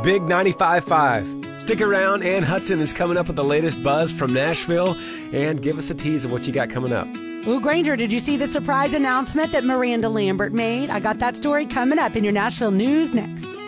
Big 95.5. Stick around. Ann Hudson is coming up with the latest buzz from Nashville. And give us a tease of what you got coming up. Ooh, Granger, did you see the surprise announcement that Miranda Lambert made? I got that story coming up in your Nashville news next.